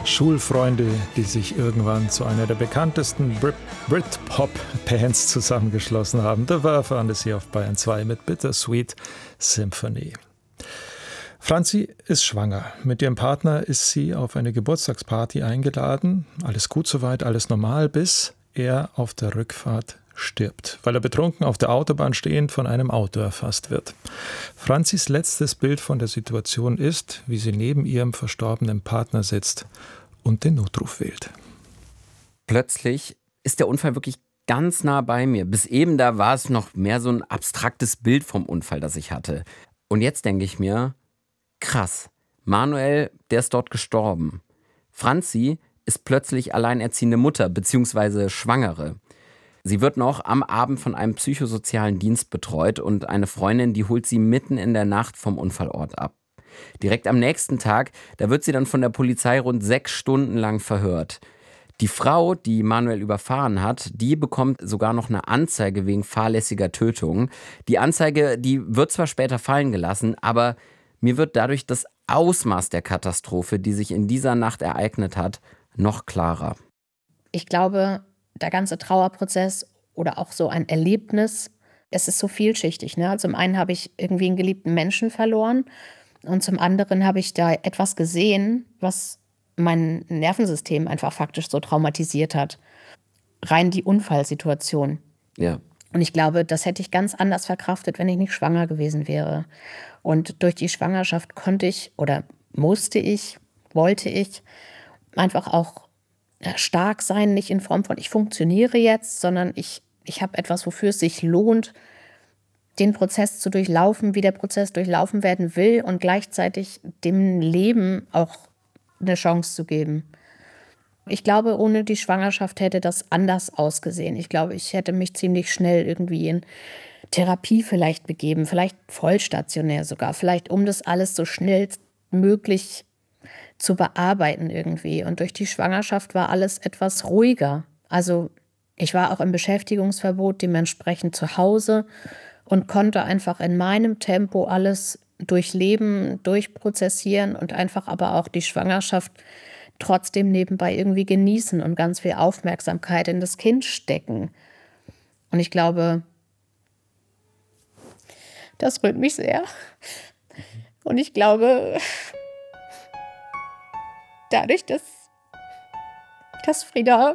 Schulfreunde, die sich irgendwann zu einer der bekanntesten Britpop-Bands zusammengeschlossen haben. The Verve waren es hier auf Bayern 2 mit Bittersweet Symphony. Franzi ist schwanger. Mit ihrem Partner ist sie auf eine Geburtstagsparty eingeladen. Alles gut soweit, alles normal, bis er auf der Rückfahrt stirbt, weil er betrunken auf der Autobahn stehend von einem Auto erfasst wird. Franzis letztes Bild von der Situation ist, wie sie neben ihrem verstorbenen Partner sitzt und den Notruf wählt. Plötzlich ist der Unfall wirklich ganz nah bei mir. Bis eben da war es noch mehr so ein abstraktes Bild vom Unfall, das ich hatte. Und jetzt denke ich mir, krass, Manuel, der ist dort gestorben. Franzi ist plötzlich alleinerziehende Mutter bzw. Schwangere. Sie wird noch am Abend von einem psychosozialen Dienst betreut und eine Freundin, die holt sie mitten in der Nacht vom Unfallort ab. Direkt am nächsten Tag, da wird sie dann von der Polizei rund 6 Stunden lang verhört. Die Frau, die Manuel überfahren hat, die bekommt sogar noch eine Anzeige wegen fahrlässiger Tötung. Die Anzeige, die wird zwar später fallen gelassen, aber mir wird dadurch das Ausmaß der Katastrophe, die sich in dieser Nacht ereignet hat, noch klarer. Ich glaube, der ganze Trauerprozess oder auch so ein Erlebnis, es ist so vielschichtig. Ne? Zum einen habe ich irgendwie einen geliebten Menschen verloren und zum anderen habe ich da etwas gesehen, was mein Nervensystem einfach faktisch so traumatisiert hat. Rein die Unfallsituation. Ja. Und ich glaube, das hätte ich ganz anders verkraftet, wenn ich nicht schwanger gewesen wäre. Und durch die Schwangerschaft konnte ich oder musste ich, wollte ich einfach auch stark sein, nicht in Form von ich funktioniere jetzt, sondern ich habe etwas, wofür es sich lohnt, den Prozess zu durchlaufen, wie der Prozess durchlaufen werden will und gleichzeitig dem Leben auch eine Chance zu geben. Ich glaube, ohne die Schwangerschaft hätte das anders ausgesehen. Ich glaube, ich hätte mich ziemlich schnell irgendwie in Therapie vielleicht begeben, vielleicht vollstationär sogar, vielleicht um das alles so schnell möglich zu bearbeiten irgendwie. Und durch die Schwangerschaft war alles etwas ruhiger. Also ich war auch im Beschäftigungsverbot, dementsprechend zu Hause und konnte einfach in meinem Tempo alles durchleben, durchprozessieren und einfach aber auch die Schwangerschaft trotzdem nebenbei irgendwie genießen und ganz viel Aufmerksamkeit in das Kind stecken. Und ich glaube, das rührt mich sehr. Und ich glaube, dadurch, dass Frieda